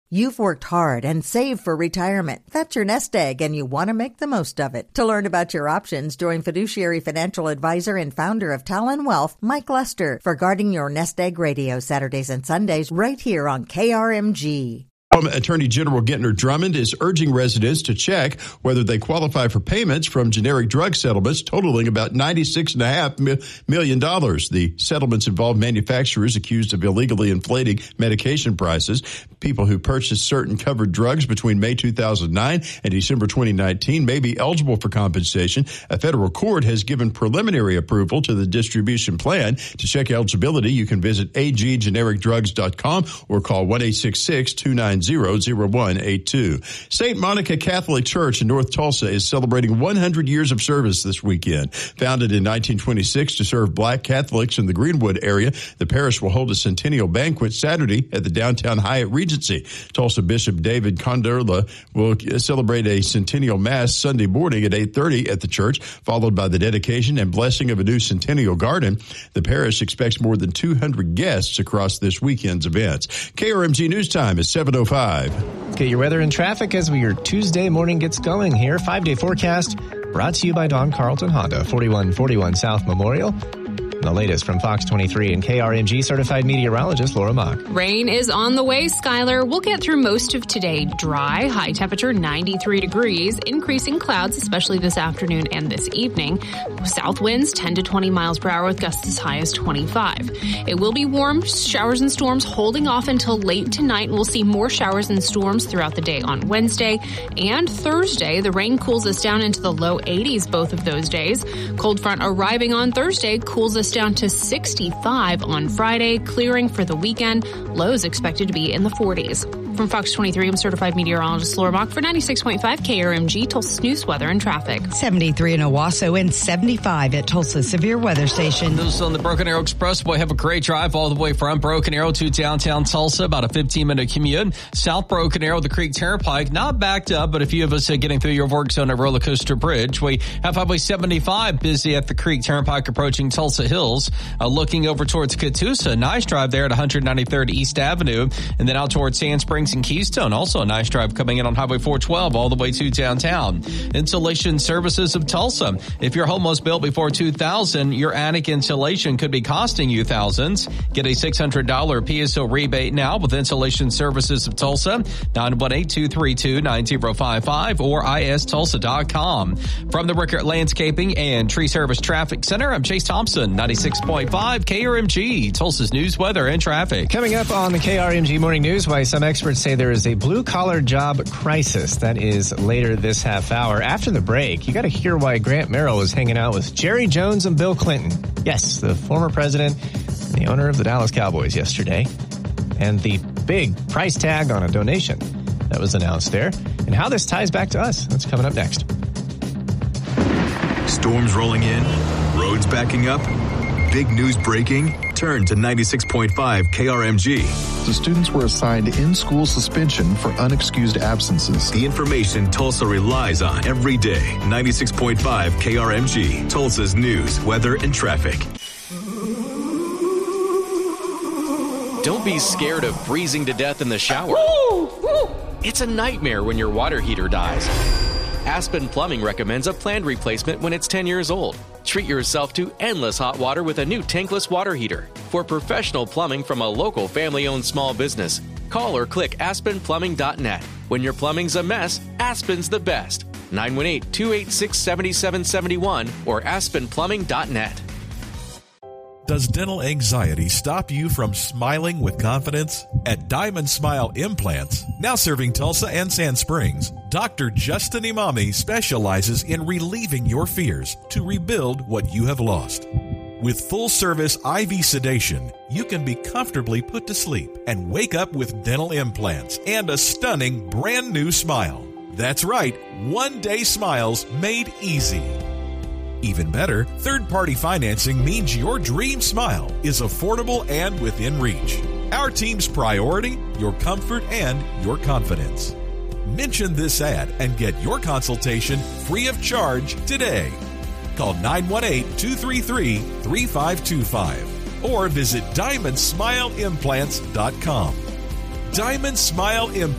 You've worked hard and saved for retirement. That's your nest egg, and you want to make the most of it. To learn about your options, join fiduciary financial advisor and founder of Talon Wealth, Mike Lester, for Guarding Your Nest Egg Radio, Saturdays and Sundays, right here on KRMG. Attorney General Gentner Drummond is urging residents to check whether they qualify for payments from generic drug settlements totaling about $96.5 million. The settlements involve manufacturers accused of illegally inflating medication prices. People who purchased certain covered drugs between May 2009 and December 2019 may be eligible for compensation. A federal court has given preliminary approval to the distribution plan. To check eligibility, you can visit aggenericdrugs.com or call 1-866-290-0182. St. Monica Catholic Church in North Tulsa is celebrating 100 years of service this weekend. Founded in 1926 to serve Black Catholics in the Greenwood area, the parish will hold a centennial banquet Saturday at the downtown Hyatt Regency. Tulsa Bishop David Conderla will celebrate a centennial mass Sunday morning at 8:30 at the church, followed by the dedication and blessing of a new centennial garden. The parish expects more than 200 guests across this weekend's events. KRMG News Time is 7:05. Get your weather and traffic as your Tuesday morning gets going here. 5-day forecast brought to you by Don Carlton Honda, 4141 South Memorial. The latest from Fox 23 and KRMG certified meteorologist Laura Mock. Rain is on the way, Skylar. We'll get through most of today dry, high temperature 93 degrees, increasing clouds, especially this afternoon and this evening. South winds 10 to 20 miles per hour with gusts as high as 25. It will be warm, showers and storms holding off until late tonight, and we'll see more showers and storms throughout the day on Wednesday and Thursday. The rain cools us down into the low 80s both of those days. Cold front arriving on Thursday cools us down to 65 on Friday, clearing for the weekend. Lows expected to be in the 40s. From Fox 23, I'm certified meteorologist Laura Mock for 96.5 KRMG, Tulsa News, weather and traffic. 73 in Owasso and 75 at Tulsa Severe Weather Station. Those on the Broken Arrow Expressway have a great drive all the way from Broken Arrow to downtown Tulsa, about a 15-minute commute. South Broken Arrow, the Creek Turnpike, not backed up, but a few of us getting through your work zone at Roller Coaster Bridge. We have Highway 75 busy at the Creek Turnpike approaching Tulsa Hills. Looking over towards Catoosa, nice drive there at 193rd East Avenue, and then out towards Sand Springs and Keystone. Also a nice drive coming in on Highway 412 all the way to downtown. Insulation Services of Tulsa. If your home was built before 2000, your attic insulation could be costing you thousands. Get a $600 PSO rebate now with Insulation Services of Tulsa, 918-232-9055 or istulsa.com. From the Rickert Landscaping and Tree Service Traffic Center, I'm Chase Thompson, 96.5 KRMG, Tulsa's news, weather, and traffic. Coming up on the KRMG Morning News, why some experts say there is a blue-collar job crisis. That is later this half hour. After the break, you got to hear why Grant Merrill was hanging out with Jerry Jones and Bill Clinton. Yes, the former president and the owner of the Dallas Cowboys yesterday. And the big price tag on a donation that was announced there. And how this ties back to us. That's coming up next. Storms rolling in, roads backing up. Big news breaking. Turn to 96.5 KRMG. The students were assigned in-school suspension for unexcused absences. The information Tulsa relies on every day. 96.5 KRMG. Tulsa's news, weather, and traffic. Don't be scared of freezing to death in the shower. It's a nightmare when your water heater dies. Aspen Plumbing recommends a planned replacement when it's 10 years old. Treat yourself to endless hot water with a new tankless water heater. For professional plumbing from a local family-owned small business, call or click aspenplumbing.net. When your plumbing's a mess, Aspen's the best. 918-286-7771 or aspenplumbing.net. Does dental anxiety stop you from smiling with confidence? At Diamond Smile Implants, now serving Tulsa and Sand Springs, Dr. Justin Imami specializes in relieving your fears to rebuild what you have lost. With full-service IV sedation, you can be comfortably put to sleep and wake up with dental implants and a stunning brand new smile. That's right, one-day smiles made easy. Even better, third-party financing means your dream smile is affordable and within reach. Our team's priority, your comfort and your confidence. Mention this ad and get your consultation free of charge today. Call 918-233-3525 or visit DiamondSmileImplants.com. Diamond Smile Implants.